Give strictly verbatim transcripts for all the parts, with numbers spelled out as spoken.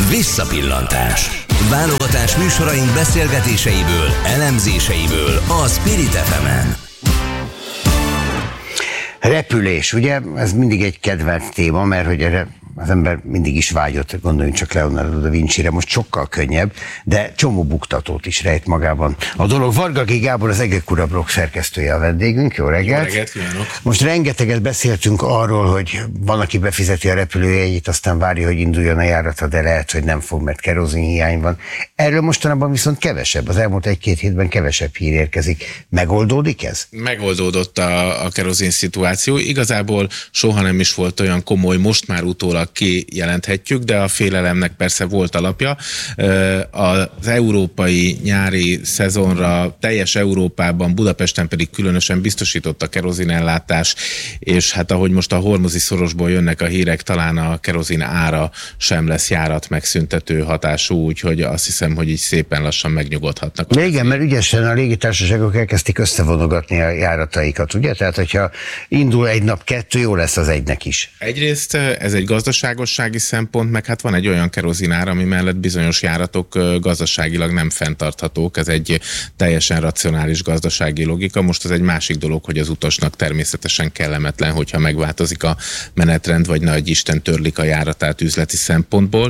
Visszapillantás. Válogatás műsoraink beszélgetéseiből, elemzéseiből a Spirit ef emen. Repülés, ugye? Ez mindig egy kedvenc téma, mert hogy erre az ember mindig is vágyott, gondoljunk csak Leonardo da Vinci-re, most sokkal könnyebb, de csomó buktatót is rejt magában a dolog. Varga Gábor, az Egekura blog szerkesztője a vendégünk. Jó reggelt! Jó reggelt kívánok! Most rengeteget beszéltünk arról, hogy van, aki befizeti a repülőjegyét, aztán várja, hogy induljon a járata, de lehet, hogy nem fog, mert kerozinhiány van. Erről mostanában viszont kevesebb, az elmúlt egy-két hétben kevesebb hír érkezik. Megoldódik ez? Megoldódott a, a kerozin szituáció. Igazából soha nem is volt olyan komoly, most már utólag kijelenthetjük, de a félelemnek persze volt alapja. Az európai nyári szezonra teljes Európában, Budapesten pedig különösen biztosított a kerozinellátás, és hát ahogy most a hormuzi szorosból jönnek a hírek, talán a kerozin ára sem lesz járat megszüntető hatású, úgyhogy azt hiszem, hogy így szépen lassan megnyugodhatnak. De igen, mert ügyesen a légitársaságok elkezdték összevonogatni a járataikat, ugye? Tehát, hogyha indul egy nap kettő, jó lesz az egynek is. Egyrészt ez egy gazdaságossági szempont, meg hát van egy olyan kerozinár, ami mellett bizonyos járatok gazdaságilag nem fenntarthatók. Ez egy teljesen racionális gazdasági logika. Most az egy másik dolog, hogy az utasnak természetesen kellemetlen, hogyha megváltozik a menetrend, vagy nagy Isten törlik a járatát üzleti szempontból.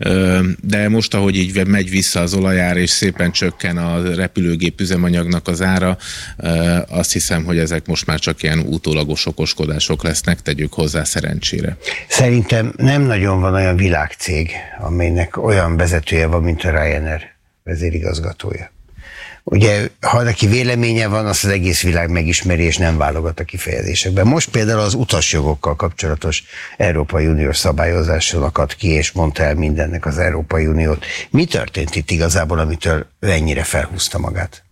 De most, ahogy így megy vissza az olajár, és szépen csökken a repülőgép üzemanyagnak az ára, azt hiszem, hogy ezek most már csak ilyen utólagos okoskodások lesznek, tegyük hozzá szerencsére. Szerintem nem nagyon van olyan világcég, amelynek olyan vezetője van, mint a Ryanair vezérigazgatója. Ugye, ha neki véleménye van, azt az egész világ megismeri, és nem válogat a kifejezésekben. Most például az utasjogokkal kapcsolatos Európai Uniós szabályozáson akadt ki, és mondta el mindennek az Európai Uniót. Mi történt itt igazából, amitől ő ennyire felhúzta magát?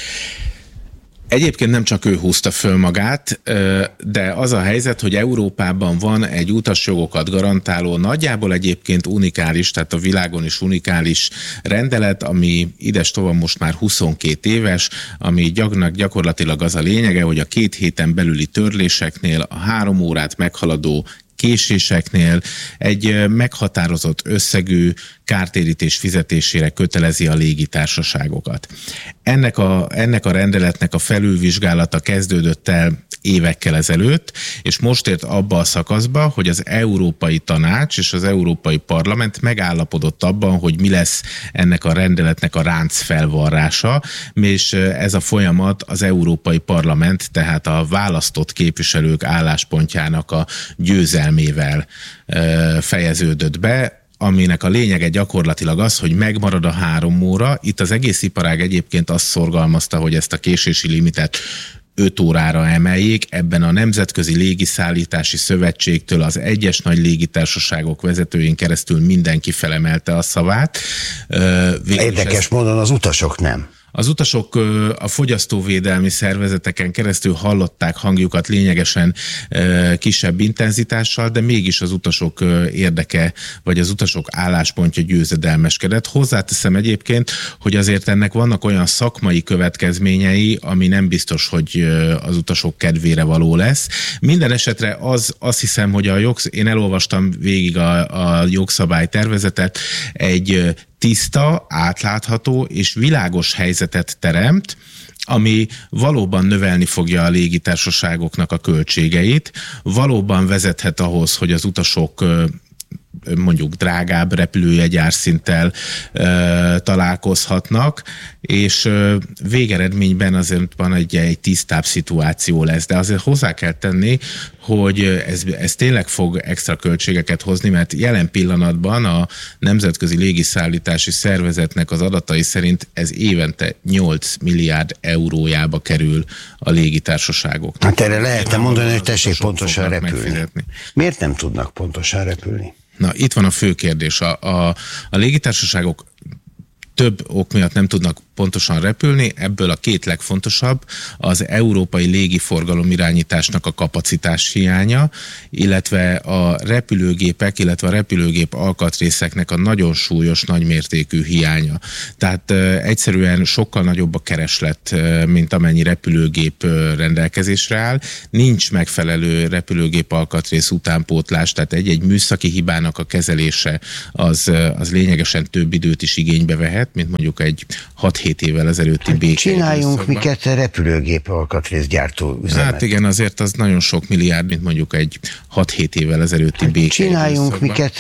Egyébként nem csak ő húzta föl magát, de az a helyzet, hogy Európában van egy utasjogokat garantáló, nagyjából egyébként unikális, tehát a világon is unikális rendelet, ami idestova most már huszonkét éves, ami gyakorlatilag az a lényege, hogy a két héten belüli törléseknél a három órát meghaladó késéseknél egy meghatározott összegű kártérítés fizetésére kötelezi a légitársaságokat. Ennek a, ennek a rendeletnek a felülvizsgálata kezdődött el évekkel ezelőtt, és most ért abba a szakaszba, hogy az Európai Tanács és az Európai Parlament megállapodott abban, hogy mi lesz ennek a rendeletnek a ránc felvarrása, és ez a folyamat az Európai Parlament, tehát a választott képviselők álláspontjának a győzelmével fejeződött be, aminek a lényege gyakorlatilag az, hogy megmarad a három óra. Itt az egész iparág egyébként azt szorgalmazta, hogy ezt a késési limitet öt órára emeljék. Ebben a Nemzetközi Légiszállítási Szövetségtől az egyes nagy légitársaságok vezetőjén keresztül mindenki felemelte a szavát. Végül Érdekes ez... módon az utasok nem. Az utasok a fogyasztóvédelmi szervezeteken keresztül hallották hangjukat lényegesen kisebb intenzitással, de mégis az utasok érdeke, vagy az utasok álláspontja győzedelmeskedett. Hozzáteszem egyébként, hogy azért ennek vannak olyan szakmai következményei, ami nem biztos, hogy az utasok kedvére való lesz. Minden esetre az, azt hiszem, hogy a jogsz... én elolvastam végig a, a jogszabálytervezetet, egy tiszta, átlátható és világos helyzetet teremt, ami valóban növelni fogja a légitársaságoknak a költségeit, valóban vezethet ahhoz, hogy az utasok mondjuk drágább repülőjegyárszinttel e, találkozhatnak, és e, végeredményben azért van egy, egy tisztább szituáció lesz, de azért hozzá kell tenni, hogy ez, ez tényleg fog extra költségeket hozni, mert jelen pillanatban a Nemzetközi Légiszállítási Szervezetnek az adatai szerint ez évente nyolc milliárd eurójába kerül a légitársaságoknak. Hát erre lehetne mondani, hogy tessék pontosan repülni. Megfizetni. Miért nem tudnak pontosan repülni? Na, itt van a fő kérdés. A, a, a légitársaságok több ok miatt nem tudnak pontosan repülni. Ebből a két legfontosabb az európai légiforgalom irányításnak a kapacitás hiánya, illetve a repülőgépek, illetve a repülőgép alkatrészeknek a nagyon súlyos, nagymértékű hiánya. Tehát egyszerűen sokkal nagyobb a kereslet, mint amennyi repülőgép rendelkezésre áll. Nincs megfelelő repülőgép alkatrész utánpótlás, tehát egy-egy műszaki hibának a kezelése az, az lényegesen több időt is igénybe vehet, mint mondjuk egy hat-hét évvel ezelőtti béke. Csináljunk miket repülőgép alkatrészgyártó üzemet. Hát igen, azért az nagyon sok milliárd, mint mondjuk egy hat-hét évvel ezelőtti béke. Csináljunk miket